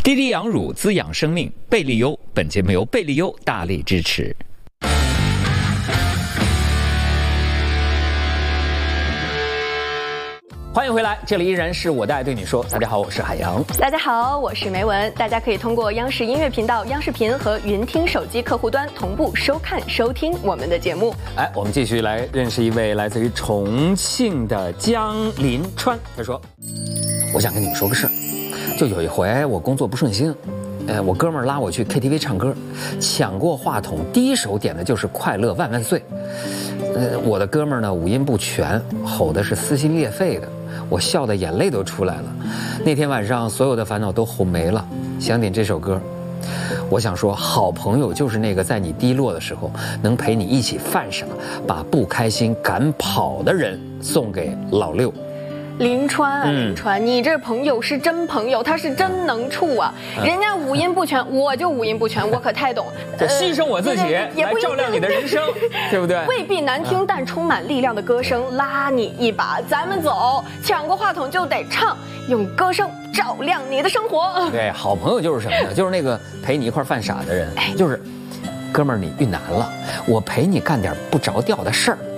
滴滴养乳滋养生命，贝利优。本节目由贝利优大力支持。欢迎回来，这里依然是我的爱对你说。大家好，我是海洋。 大家好，我是梅文。大家可以通过央视音乐频道、央视频和云听手机客户端同步收看、收听我们的节目。 我们继续来认识一位来自于重庆的江林川。他说：“我想跟你们说个事儿，就有一回我工作不顺心。”我哥们儿拉我去 KTV 唱歌，抢过话筒，第一首点的就是《快乐万万岁》。我的哥们儿呢五音不全，吼的是撕心裂肺的，我笑的眼泪都出来了。那天晚上所有的烦恼都吼没了，想点这首歌。我想说，好朋友就是那个在你低落的时候能陪你一起犯傻，把不开心赶跑的人。送给老六。 林川啊，林川，你这朋友是真朋友，他是真能处啊！人家五音不全，我就五音不全，我可太懂。 牺牲我自己来照亮你的人生，对不对？ 未必难听，但充满力量的歌声拉你一把，咱们走，抢过话筒就得唱，用歌声照亮你的生活。 对，好朋友就是什么呢？就是那个陪你一块犯傻的人，就是，哥们儿你遇难了，我陪你干点不着调的事儿。